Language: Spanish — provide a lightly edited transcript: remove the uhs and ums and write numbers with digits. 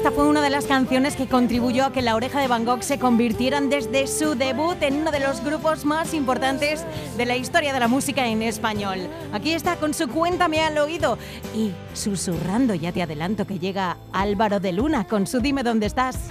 Esta fue una de las canciones que contribuyó a que La Oreja de Van Gogh se convirtieran desde su debut en uno de los grupos más importantes de la historia de la música en español. Aquí está con su Cuéntame al oído y susurrando, ya te adelanto que llega Álvaro de Luna con su Dime dónde estás.